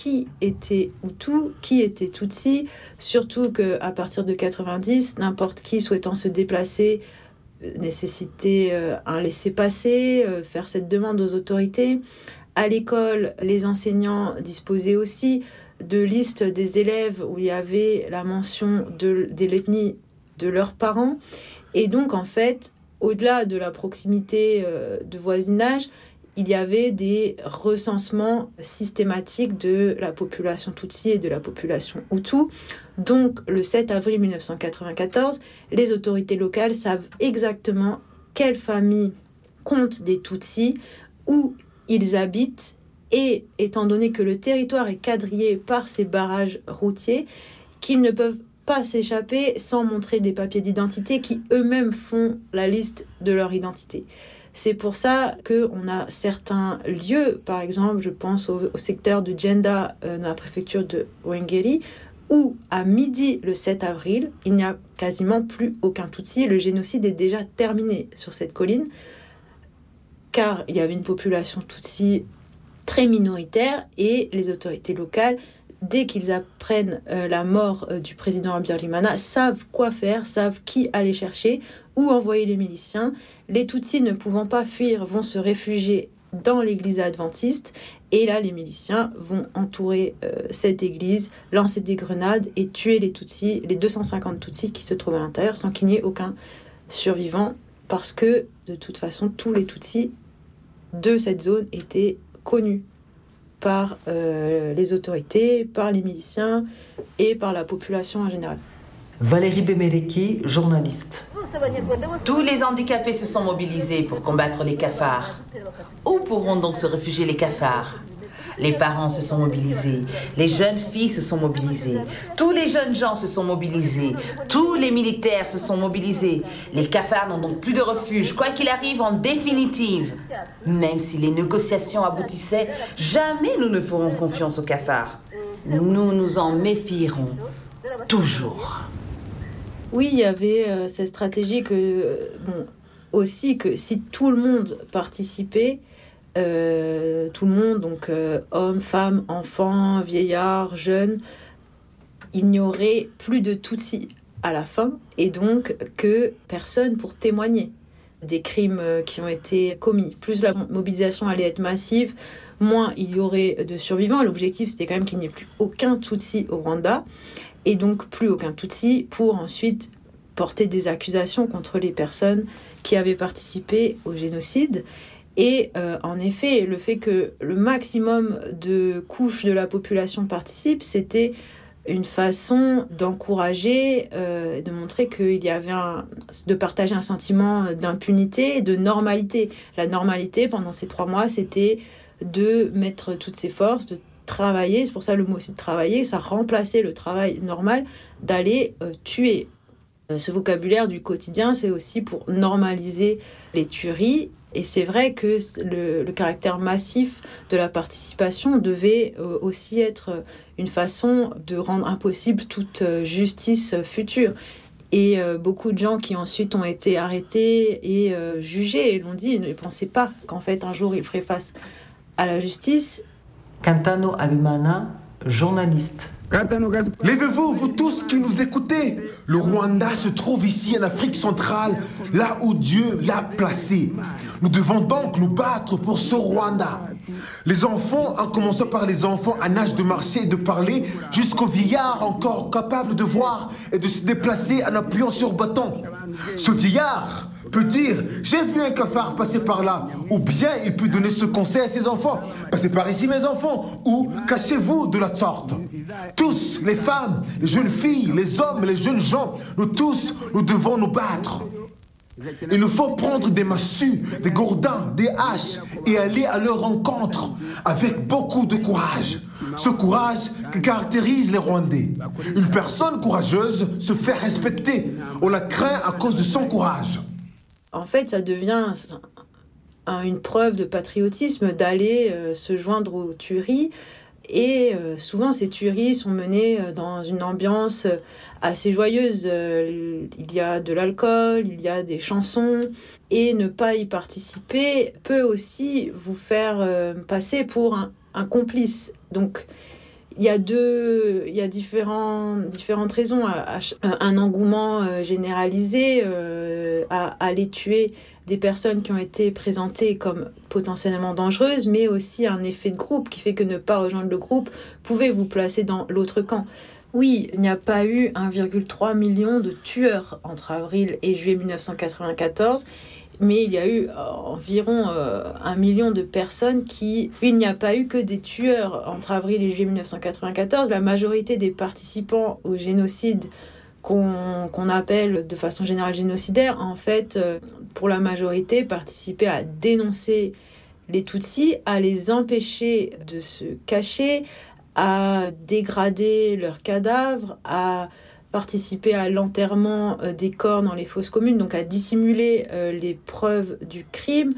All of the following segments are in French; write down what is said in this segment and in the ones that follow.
qui était Hutu, qui était Tutsi, surtout qu'à partir de 90, n'importe qui souhaitant se déplacer nécessitait un laissez-passer, faire cette demande aux autorités. À l'école, les enseignants disposaient aussi de listes des élèves où il y avait la mention de l'ethnie de leurs parents. Et donc, en fait, au-delà de la proximité de voisinage, il y avait des recensements systématiques de la population Tutsi et de la population Hutu. Donc, le 7 avril 1994, les autorités locales savent exactement quelle famille compte des Tutsis, où ils habitent, et étant donné que le territoire est quadrillé par ces barrages routiers, qu'ils ne peuvent pas s'échapper sans montrer des papiers d'identité qui eux-mêmes font la liste de leur identité. C'est pour ça qu'on a certains lieux, par exemple, je pense au secteur de Djenda, dans la préfecture de Ruhengeri, où à midi le 7 avril, il n'y a quasiment plus aucun Tutsi. Le génocide est déjà terminé sur cette colline, car il y avait une population Tutsi très minoritaire et les autorités locales, dès qu'ils apprennent la mort du président Habyarimana, savent quoi faire, savent qui aller chercher, où envoyer les miliciens. Les Tutsis, ne pouvant pas fuir, vont se réfugier dans l'église adventiste. Et là, les miliciens vont entourer cette église, lancer des grenades et tuer les Tutsis, les 250 Tutsis qui se trouvent à l'intérieur, sans qu'il n'y ait aucun survivant. Parce que, de toute façon, tous les Tutsis de cette zone étaient connus par les autorités, par les miliciens et par la population en général. Valérie Bemeleki, journaliste. Tous les handicapés se sont mobilisés pour combattre les cafards. Où pourront donc se réfugier les cafards ? Les parents se sont mobilisés, les jeunes filles se sont mobilisées, tous les jeunes gens se sont mobilisés, tous les militaires se sont mobilisés. Les cafards n'ont donc plus de refuge, quoi qu'il arrive en définitive. Même si les négociations aboutissaient, jamais nous ne ferons confiance aux cafards. Nous nous en méfierons toujours. Oui, il y avait cette stratégie aussi que si tout le monde participait, tout le monde, donc hommes, femmes, enfants, vieillards, jeunes, il n'y aurait plus de Tutsis à la fin, et donc que personne pour témoigner des crimes qui ont été commis. Plus la mobilisation allait être massive, moins il y aurait de survivants. L'objectif, c'était quand même qu'il n'y ait plus aucun Tutsi au Rwanda, et donc plus aucun Tutsi pour ensuite porter des accusations contre les personnes qui avaient participé au génocide. Et en effet, le fait que le maximum de couches de la population participent, c'était une façon d'encourager, de montrer qu'il y avait de partager un sentiment d'impunité et de normalité. La normalité, pendant ces 3 mois, c'était de mettre toutes ses forces, de travailler. C'est pour ça le mot aussi de travailler, ça remplaçait le travail normal d'aller tuer. Ce vocabulaire du quotidien, c'est aussi pour normaliser les tueries. Et c'est vrai que le caractère massif de la participation devait aussi être une façon de rendre impossible toute justice future. Et beaucoup de gens qui ensuite ont été arrêtés et jugés l'ont dit, ils ne pensaient pas qu'en fait un jour ils feraient face à la justice. Kantano Abimana, journaliste. Levez-vous, vous tous qui nous écoutez. Le Rwanda se trouve ici en Afrique centrale, là où Dieu l'a placé. Nous devons donc nous battre pour ce Rwanda. Les enfants, en commençant par les enfants en âge de marcher et de parler, jusqu'aux vieillards encore capables de voir et de se déplacer en appuyant sur bâton. Ce vieillard peut dire « J'ai vu un cafard passer par là » ou bien il peut donner ce conseil à ses enfants « Passez par ici mes enfants » ou « Cachez-vous de la sorte ». Tous, les femmes, les jeunes filles, les hommes, les jeunes gens, nous tous, nous devons nous battre. Il nous faut prendre des massues, des gourdins, des haches et aller à leur rencontre avec beaucoup de courage. Ce courage qui caractérise les Rwandais. Une personne courageuse se fait respecter. On la craint à cause de son courage. En fait, ça devient une preuve de patriotisme d'aller se joindre aux tueries. Et souvent, ces tueries sont menées dans une ambiance assez joyeuse. Il y a de l'alcool, il y a des chansons. Et ne pas y participer peut aussi vous faire passer pour un complice. Donc, Il y a différentes raisons. Un engouement généralisé à aller tuer des personnes qui ont été présentées comme potentiellement dangereuses, mais aussi un effet de groupe qui fait que ne pas rejoindre le groupe pouvait vous placer dans l'autre camp. Oui, il n'y a pas eu 1,3 million de tueurs entre avril et juillet 1994, mais il y a eu environ 1 million de personnes qui... Il n'y a pas eu que des tueurs entre avril et juillet 1994. La majorité des participants au génocide qu'on appelle de façon générale génocidaire, en fait, pour la majorité, participaient à dénoncer les Tutsis, à les empêcher de se cacher, à dégrader leurs cadavres, à participer à l'enterrement des corps dans les fosses communes, donc à dissimuler les preuves du crime,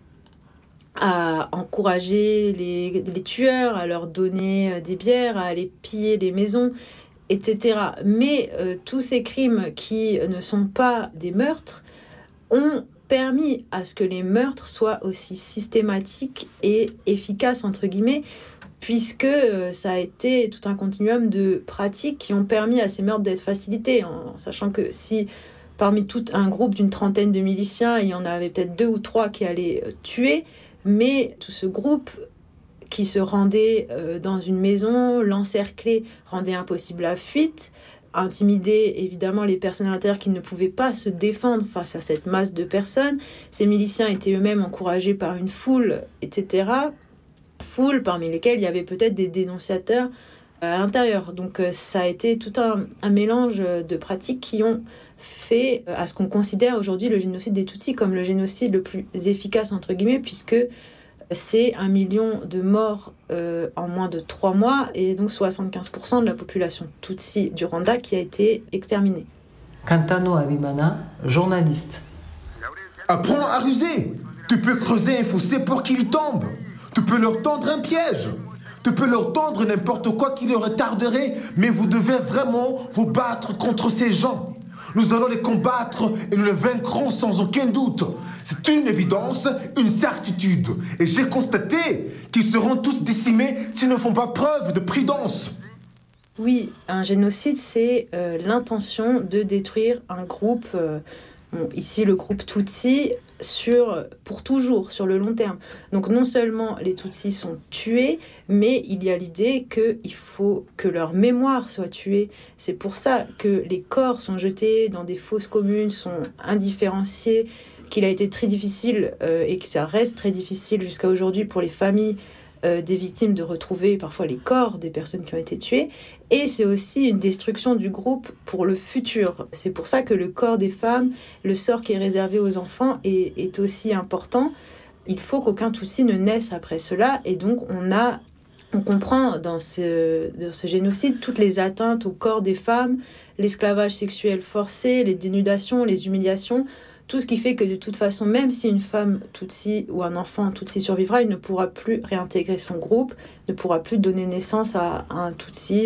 à encourager les tueurs, à leur donner des bières, à aller piller les maisons, etc. Mais tous ces crimes qui ne sont pas des meurtres ont permis à ce que les meurtres soient aussi systématiques et efficaces, entre guillemets, puisque ça a été tout un continuum de pratiques qui ont permis à ces meurtres d'être facilités, en sachant que si parmi tout un groupe d'une trentaine de miliciens, il y en avait peut-être 2 ou 3 qui allaient tuer, mais tout ce groupe qui se rendait dans une maison, l'encerclait, rendait impossible la fuite, intimider évidemment les personnes à l'intérieur qui ne pouvaient pas se défendre face à cette masse de personnes. Ces miliciens étaient eux-mêmes encouragés par une foule, etc., foule parmi lesquelles il y avait peut-être des dénonciateurs à l'intérieur. Donc ça a été tout un mélange de pratiques qui ont fait à ce qu'on considère aujourd'hui le génocide des Tutsis comme le génocide le plus efficace, entre guillemets, puisque c'est 1 million de morts en moins de 3 mois et donc 75% de la population Tutsi du Rwanda qui a été exterminée. Kantano Habimana, journaliste. Apprends à ruser. Tu peux creuser un fossé pour qu'il y tombe. Tu peux leur tendre un piège. Tu peux leur tendre n'importe quoi qui les retarderait, mais vous devez vraiment vous battre contre ces gens. Nous allons les combattre et nous les vaincrons sans aucun doute. C'est une évidence, une certitude. Et j'ai constaté qu'ils seront tous décimés s'ils ne font pas preuve de prudence. Oui, un génocide, c'est l'intention de détruire un groupe, ici le groupe Tutsi, pour toujours, sur le long terme. Donc non seulement les Tutsis sont tués, mais il y a l'idée qu'il faut que leur mémoire soit tuée. C'est pour ça que les corps sont jetés dans des fosses communes, sont indifférenciés, qu'il a été très difficile et que ça reste très difficile jusqu'à aujourd'hui pour les familles des victimes de retrouver parfois les corps des personnes qui ont été tuées. Et c'est aussi une destruction du groupe pour le futur. C'est pour ça que le corps des femmes, le sort qui est réservé aux enfants est aussi important. Il faut qu'aucun Tutsi ne naisse après cela. Et donc on comprend dans ce génocide toutes les atteintes au corps des femmes, l'esclavage sexuel forcé, les dénudations, les humiliations, tout ce qui fait que de toute façon, même si une femme Tutsi ou un enfant Tutsi survivra, il ne pourra plus réintégrer son groupe, ne pourra plus donner naissance à un Tutsi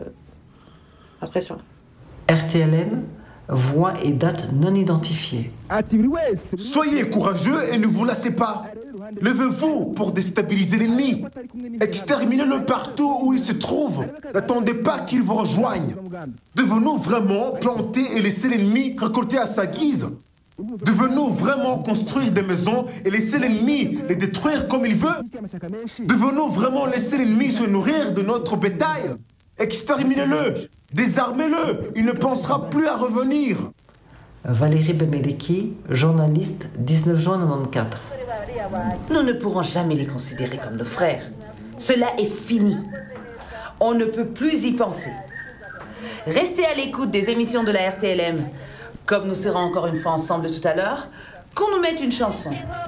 après cela. RTLM, voix et date non identifiées. Soyez courageux et ne vous lassez pas. Levez-vous pour déstabiliser l'ennemi. Exterminez-le partout où il se trouve. N'attendez pas qu'il vous rejoigne. Devons-nous vraiment planter et laisser l'ennemi récolter à sa guise? Devons-nous vraiment construire des maisons et laisser l'ennemi les détruire comme il veut? Devons-nous vraiment laisser l'ennemi se nourrir de notre bétail? Exterminez-le, désarmez-le, il ne pensera plus à revenir. Valérie Bemeleki, journaliste, 19 juin 1994. Nous ne pourrons jamais les considérer comme nos frères. Cela est fini. On ne peut plus y penser. Restez à l'écoute des émissions de la RTLM. Comme nous serons encore une fois ensemble tout à l'heure, qu'on nous mette une chanson.